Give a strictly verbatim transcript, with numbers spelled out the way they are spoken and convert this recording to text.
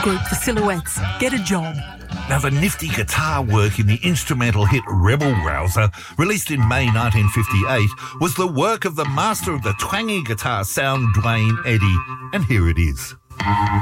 group The Silhouettes. Get a job. Now, the nifty guitar work in the instrumental hit Rebel Rouser, released in May nineteen fifty-eight, was the work of the master of the twangy guitar sound, Duane Eddy. And here it is.